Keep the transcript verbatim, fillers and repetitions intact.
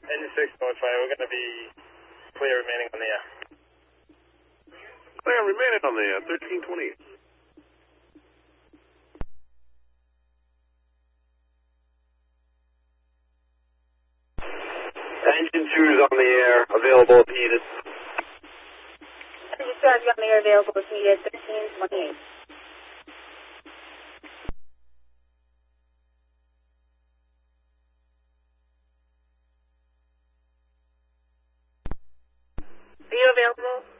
Engine six point five, we're going to be clear remaining on the air. Clear remaining on the uh, thirteen twenty-eight. Engine two is on the air, available if needed. Engine two is on the air, available if needed, thirteen twenty-eight. Are you available?